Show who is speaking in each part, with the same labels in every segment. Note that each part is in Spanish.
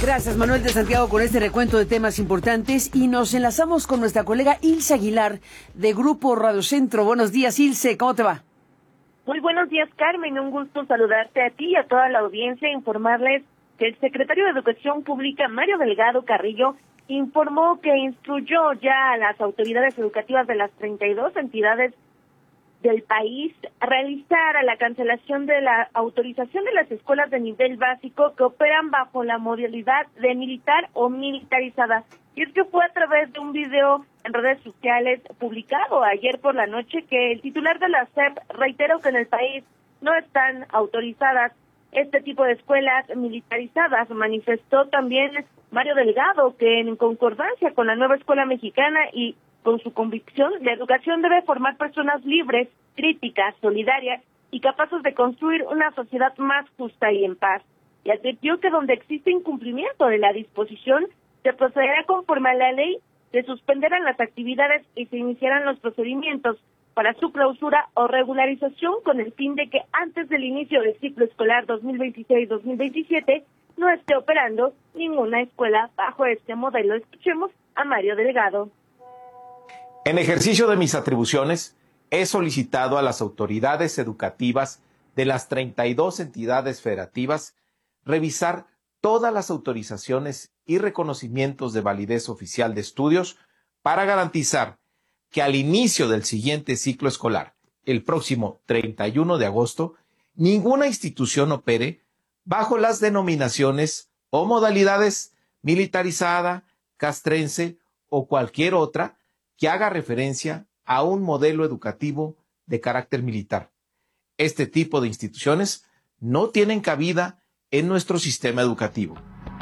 Speaker 1: Gracias, Manuel de Santiago, con este recuento de temas importantes, y nos enlazamos con nuestra colega Ilse Aguilar de Grupo Radio Centro. Buenos días, Ilse, ¿cómo te va?
Speaker 2: Muy buenos días, Carmen. Un gusto saludarte a ti y a toda la audiencia, informarles que el secretario de Educación Pública, Mario Delgado Carrillo, informó que instruyó ya a las autoridades educativas de las 32 entidades del país a realizar la cancelación de la autorización de las escuelas de nivel básico que operan bajo la modalidad de militar o militarizada. Y es que fue a través de un video en redes sociales publicado ayer por la noche que el titular de la SEP reiteró que en el país no están autorizadas este tipo de escuelas militarizadas. Manifestó también Mario Delgado que en concordancia con la nueva escuela mexicana y con su convicción, la educación debe formar personas libres, críticas, solidarias y capaces de construir una sociedad más justa y en paz. Y advirtió que donde existe incumplimiento de la disposición, se procederá conforme a la ley, se suspenderán las actividades y se iniciarán los procedimientos para su clausura o regularización con el fin de que antes del inicio del ciclo escolar 2026-2027 no esté operando ninguna escuela bajo este modelo. Escuchemos a Mario Delgado.
Speaker 3: En ejercicio de mis atribuciones, he solicitado a las autoridades educativas de las 32 entidades federativas revisar todas las autorizaciones y reconocimientos de validez oficial de estudios para garantizar que al inicio del siguiente ciclo escolar, el próximo 31 de agosto, ninguna institución opere bajo las denominaciones o modalidades militarizada, castrense o cualquier otra que haga referencia a un modelo educativo de carácter militar. Este tipo de instituciones no tienen cabida en nuestro sistema educativo.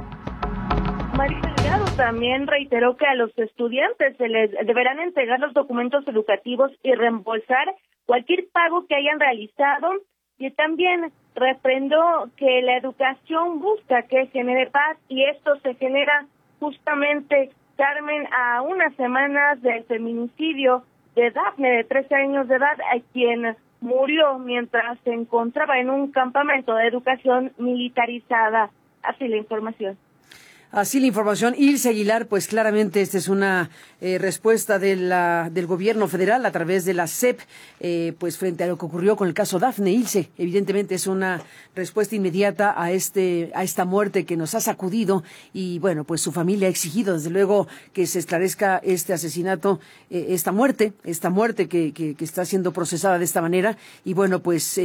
Speaker 2: Mario Delgado también reiteró que a los estudiantes se les deberán entregar los documentos educativos y reembolsar cualquier pago que hayan realizado, y también refrendó que la educación busca que genere paz, y esto se genera justamente, Carmen, a unas semanas del feminicidio de Dafne, de 13 años de edad, a quien murió mientras se encontraba en un campamento de educación militarizada. Así la información.
Speaker 1: Así la información. Ilse Aguilar, pues claramente esta es una respuesta del gobierno federal a través de la SEP, pues frente a lo que ocurrió con el caso Dafne. Ilse, evidentemente es una respuesta inmediata a esta muerte que nos ha sacudido, y bueno, pues su familia ha exigido desde luego que se esclarezca este asesinato, esta muerte que está siendo procesada de esta manera, y bueno, pues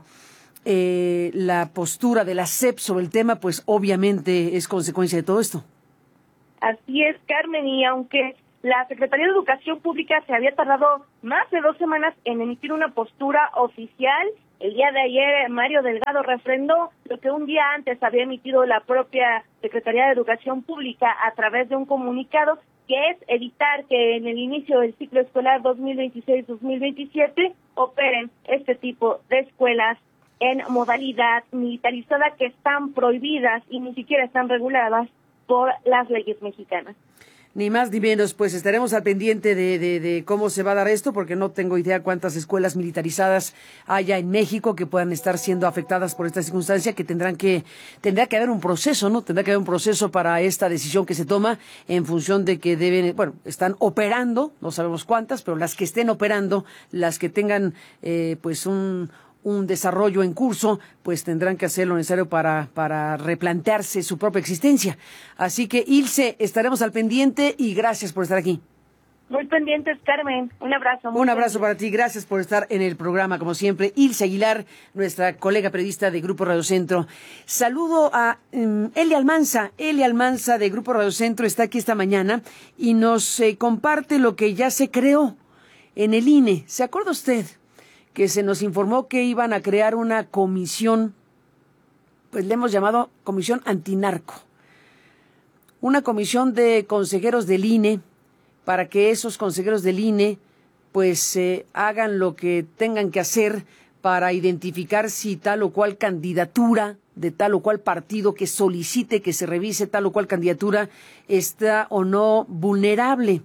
Speaker 1: la postura de la SEP sobre el tema, pues obviamente es consecuencia de todo esto.
Speaker 2: Así es, Carmen, y aunque la Secretaría de Educación Pública se había tardado más de 2 semanas en emitir una postura oficial, el día de ayer Mario Delgado refrendó lo que un día antes había emitido la propia Secretaría de Educación Pública a través de un comunicado, que es evitar que en el inicio del ciclo escolar 2026-2027 operen este tipo de escuelas en modalidad militarizada, que están prohibidas y ni siquiera están reguladas por las leyes mexicanas.
Speaker 1: Ni más ni menos, pues estaremos al pendiente de cómo se va a dar esto, porque no tengo idea cuántas escuelas militarizadas haya en México que puedan estar siendo afectadas por esta circunstancia, que tendrá que haber un proceso, ¿no? Tendrá que haber un proceso para esta decisión que se toma en función de que están operando, no sabemos cuántas, pero las que estén operando, las que tengan pues un desarrollo en curso, pues tendrán que hacer lo necesario para replantearse su propia existencia. Así que, Ilse, estaremos al pendiente y gracias por estar aquí.
Speaker 2: Muy pendientes, Carmen. Un abrazo.
Speaker 1: Un abrazo para ti. Gracias por estar en el programa, como siempre. Ilse Aguilar, nuestra colega periodista de Grupo Radio Centro. Saludo a Eli Almanza. Eli Almanza de Grupo Radio Centro está aquí esta mañana y nos comparte lo que ya se creó en el INE. ¿Se acuerda usted que se nos informó que iban a crear una comisión, pues le hemos llamado Comisión Antinarco? Una comisión de consejeros del INE, para que esos consejeros del INE pues hagan lo que tengan que hacer para identificar si tal o cual candidatura de tal o cual partido que solicite que se revise tal o cual candidatura está o no vulnerable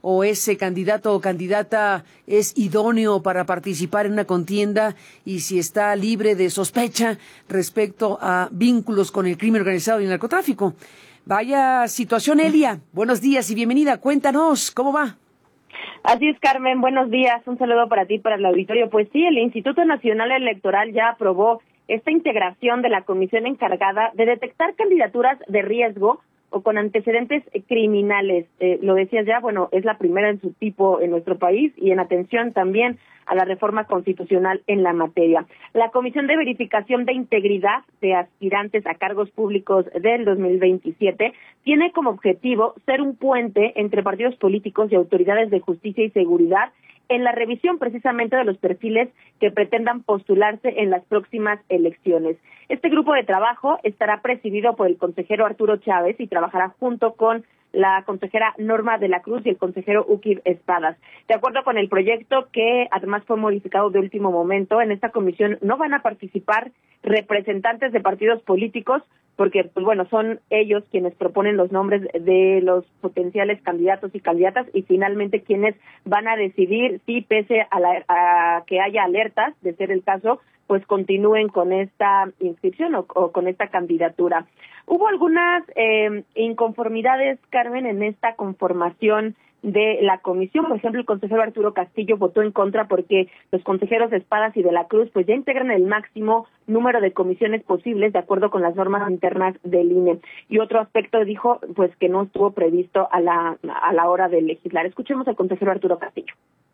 Speaker 1: o ese candidato o candidata es idóneo para participar en una contienda y si está libre de sospecha respecto a vínculos con el crimen organizado y el narcotráfico. Vaya situación, Elia. Buenos días y bienvenida. Cuéntanos, ¿cómo va?
Speaker 2: Así es, Carmen. Buenos días. Un saludo para ti y para el auditorio. Pues sí, el Instituto Nacional Electoral ya aprobó esta integración de la comisión encargada de detectar candidaturas de riesgo o con antecedentes criminales. Lo decías ya, bueno, es la primera en su tipo en nuestro país y en atención también a la reforma constitucional en la materia. La Comisión de Verificación de Integridad de Aspirantes a Cargos Públicos del 2027 tiene como objetivo ser un puente entre partidos políticos y autoridades de justicia y seguridad en la revisión precisamente de los perfiles que pretendan postularse en las próximas elecciones. Este grupo de trabajo estará presidido por el consejero Arturo Chávez y trabajará junto con la consejera Norma de la Cruz y el consejero Uquib Espadas. De acuerdo con el proyecto, que además fue modificado de último momento, en esta comisión no van a participar representantes de partidos políticos, porque, pues bueno, son ellos quienes proponen los nombres de los potenciales candidatos y candidatas y finalmente quienes van a decidir si, pese a que haya alertas, de ser el caso, pues continúen con esta inscripción o con esta candidatura. Hubo algunas inconformidades, Carmen, en esta conformación de la comisión. Por ejemplo, el consejero Arturo Castillo votó en contra porque los consejeros Espadas y de la Cruz pues ya integran el máximo número de comisiones posibles de acuerdo con las normas internas del INE. Y otro aspecto dijo pues que no estuvo previsto a la hora de legislar. Escuchemos al consejero Arturo Castillo.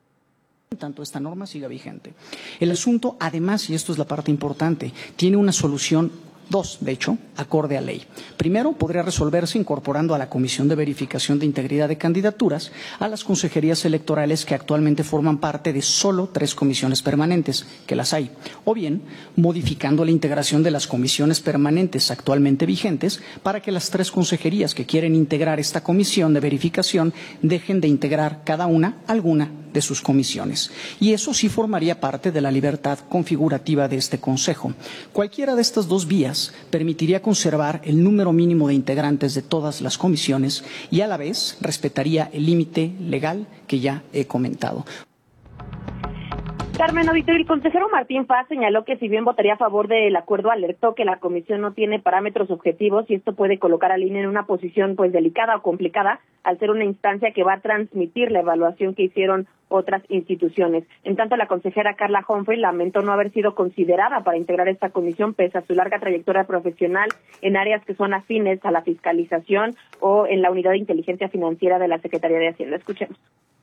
Speaker 4: Tanto esta norma siga vigente. El asunto, además, y esto es la parte importante, tiene una solución, dos, de hecho, acorde a ley. Primero, podría resolverse incorporando a la Comisión de Verificación de Integridad de Candidaturas a las consejerías electorales que actualmente forman parte de solo 3 comisiones permanentes, que las hay, o bien modificando la integración de las comisiones permanentes actualmente vigentes para que las 3 consejerías que quieren integrar esta comisión de verificación dejen de integrar cada una alguna de sus comisiones. Y eso sí formaría parte de la libertad configurativa de este Consejo. Cualquiera de estas dos vías permitiría conservar el número mínimo de integrantes de todas las comisiones y a la vez respetaría el límite legal que ya he comentado.
Speaker 2: Carmen, auditorio, el consejero Martín Faz señaló que si bien votaría a favor del acuerdo, alertó que la comisión no tiene parámetros objetivos y esto puede colocar al INE en una posición pues delicada o complicada al ser una instancia que va a transmitir la evaluación que hicieron otras instituciones. En tanto, la consejera Carla Humphrey lamentó no haber sido considerada para integrar esta comisión pese a su larga trayectoria profesional en áreas que son afines a la fiscalización o en la unidad de inteligencia financiera de la Secretaría de Hacienda. Escuchemos.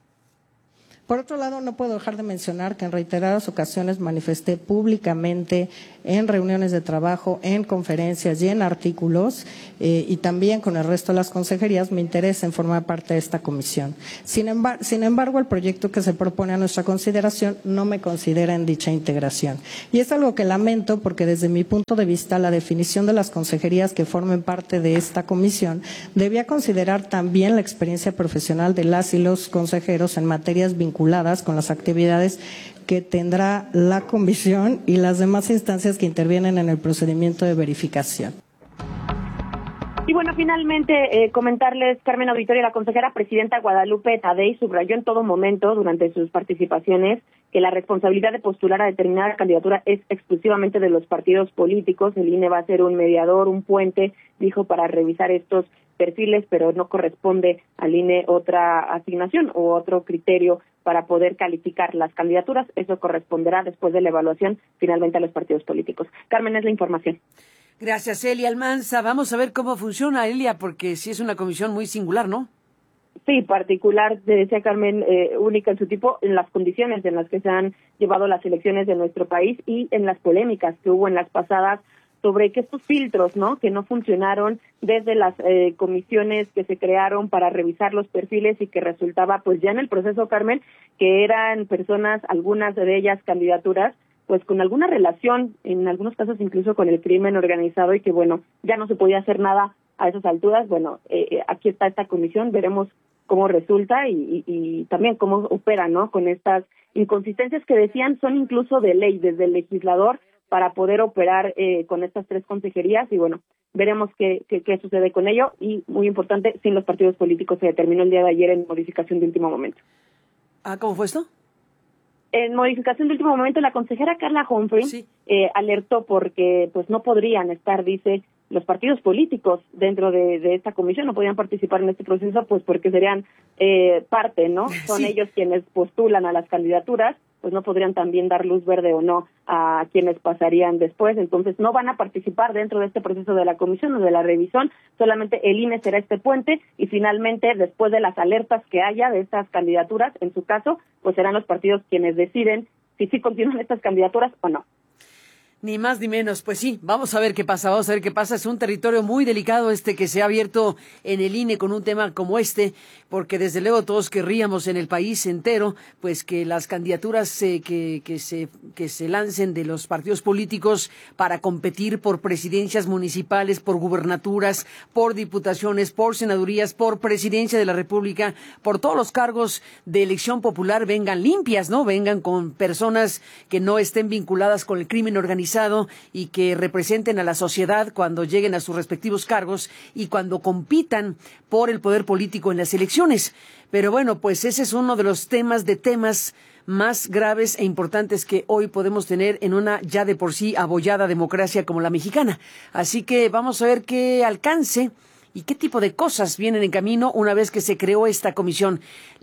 Speaker 5: Por otro lado, no puedo dejar de mencionar que en reiteradas ocasiones manifesté públicamente en reuniones de trabajo, en conferencias y en artículos, y también con el resto de las consejerías, mi interés en formar parte de esta comisión. Sin embargo, el proyecto que se propone a nuestra consideración no me considera en dicha integración. Y es algo que lamento porque desde mi punto de vista la definición de las consejerías que formen parte de esta comisión debía considerar también la experiencia profesional de las y los consejeros en materias vinculadas con las actividades que tendrá la comisión y las demás instancias que intervienen en el procedimiento de verificación.
Speaker 2: Y bueno, finalmente comentarles, Carmen Auditorio, la consejera presidenta Guadalupe Tadei subrayó en todo momento durante sus participaciones que la responsabilidad de postular a determinada candidatura es exclusivamente de los partidos políticos. El INE va a ser un mediador, un puente, dijo, para revisar estos perfiles, pero no corresponde al INE otra asignación u otro criterio para poder calificar las candidaturas. Eso corresponderá después de la evaluación finalmente a los partidos políticos. Carmen, es la información.
Speaker 1: Gracias, Elia Almanza. Vamos a ver cómo funciona, Elia, porque sí es una comisión muy singular, ¿no?
Speaker 2: Sí, particular, decía Carmen, única en su tipo, en las condiciones en las que se han llevado las elecciones de nuestro país y en las polémicas que hubo en las pasadas sobre que estos filtros, ¿no?, que no funcionaron desde las comisiones que se crearon para revisar los perfiles y que resultaba, pues ya en el proceso, Carmen, que eran personas, algunas de ellas candidaturas, pues con alguna relación, en algunos casos incluso con el crimen organizado y que, bueno, ya no se podía hacer nada a esas alturas. Bueno, aquí está esta comisión, veremos cómo resulta y también cómo opera, ¿no?, con estas inconsistencias que decían son incluso de ley desde el legislador para poder operar con estas 3 consejerías y bueno, veremos qué sucede con ello, y muy importante, sin los partidos políticos se determinó el día de ayer en modificación de último momento.
Speaker 1: ¿Cómo fue esto?
Speaker 2: En modificación de último momento, la consejera Carla Humphrey
Speaker 1: Sí.
Speaker 2: alertó porque pues no podrían estar, dice, los partidos políticos dentro de esta comisión, no podían participar en este proceso, pues porque serían parte, ¿no? Son
Speaker 1: Sí.
Speaker 2: ellos quienes postulan a las candidaturas, pues no podrían también dar luz verde o no a quienes pasarían después. Entonces no van a participar dentro de este proceso de la comisión o de la revisión, solamente el INE será este puente, y finalmente, después de las alertas que haya de estas candidaturas, en su caso, pues serán los partidos quienes deciden si sí continúan estas candidaturas o no.
Speaker 1: Ni más ni menos, pues sí, vamos a ver qué pasa, vamos a ver qué pasa. Es un territorio muy delicado que se ha abierto en el INE con un tema como este, porque desde luego todos querríamos en el país entero, pues que las candidaturas que se lancen de los partidos políticos para competir por presidencias municipales, por gubernaturas, por diputaciones, por senadurías, por presidencia de la República, por todos los cargos de elección popular vengan limpias, ¿no? Vengan con personas que no estén vinculadas con el crimen organizado y que representen a la sociedad cuando lleguen a sus respectivos cargos y cuando compitan por el poder político en las elecciones. Pero bueno, pues ese es uno de los temas más graves e importantes que hoy podemos tener en una ya de por sí abollada democracia como la mexicana. Así que vamos a ver qué alcance y qué tipo de cosas vienen en camino una vez que se creó esta comisión.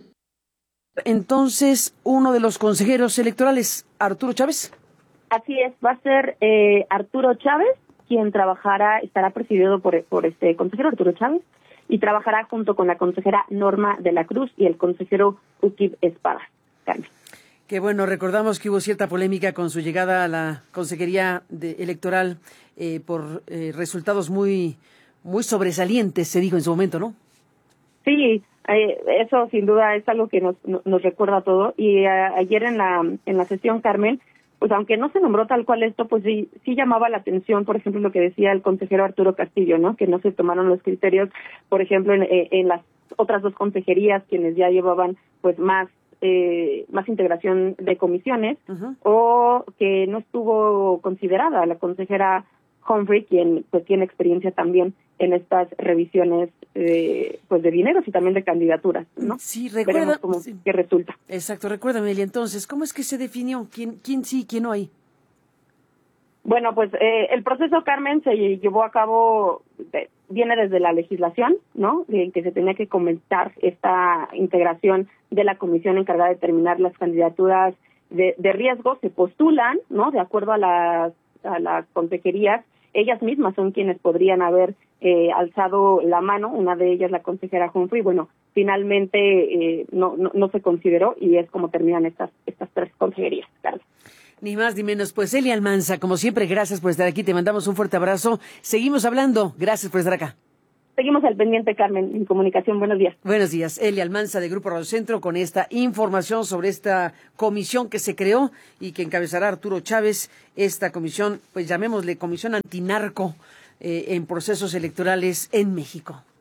Speaker 1: Entonces, uno de los consejeros electorales, Arturo Chávez.
Speaker 2: Así es, va a ser Arturo Chávez quien estará presidido por este consejero Arturo Chávez, y trabajará junto con la consejera Norma de la Cruz y el consejero Uquib Espada. Carmen.
Speaker 1: Que bueno, recordamos que hubo cierta polémica con su llegada a la consejería electoral por resultados muy sobresalientes, se dijo en su momento, ¿no?
Speaker 2: Sí, eso sin duda es algo que nos recuerda a todo. Y ayer en la sesión, Carmen, pues aunque no se nombró tal cual esto, pues sí llamaba la atención, por ejemplo, lo que decía el consejero Arturo Castillo, ¿no? Que no se tomaron los criterios, por ejemplo, en las otras dos consejerías, quienes ya llevaban pues más integración de comisiones,
Speaker 1: Uh-huh.
Speaker 2: o que no estuvo considerada la consejera Humphrey, quien pues tiene experiencia también en estas revisiones pues de dineros y también de candidaturas, ¿no?
Speaker 1: Sí, recuerda.
Speaker 2: Qué resulta.
Speaker 1: Exacto, recuérdame, Elia, entonces, ¿cómo es que se definió? ¿Quién sí, quién no hay?
Speaker 2: Bueno, pues el proceso, Carmen, se llevó a cabo, viene desde la legislación, ¿no? De que se tenía que comentar esta integración de la comisión encargada de determinar las candidaturas de riesgo, se postulan, ¿no? De acuerdo a las consejerías, ellas mismas son quienes podrían haber alzado la mano, una de ellas la consejera Humphrey. Bueno, finalmente no se consideró, y es como terminan estas tres consejerías, Carmen.
Speaker 1: Ni más ni menos. Pues Elia Almanza, como siempre, gracias por estar aquí, te mandamos un fuerte abrazo. Seguimos hablando, gracias por estar acá.
Speaker 2: Seguimos al pendiente, Carmen, en comunicación. Buenos días.
Speaker 1: Buenos días. Elia Almanza de Grupo Radio Centro con esta información sobre esta comisión que se creó y que encabezará Arturo Chávez. Esta comisión, pues llamémosle Comisión Antinarco en procesos electorales en México.